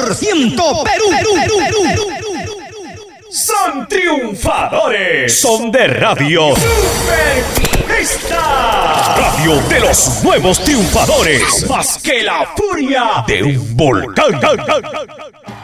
Perú. Son triunfadores. Son de Radio Superfiesta. Radio de los nuevos triunfadores. Más que la furia de un volcán.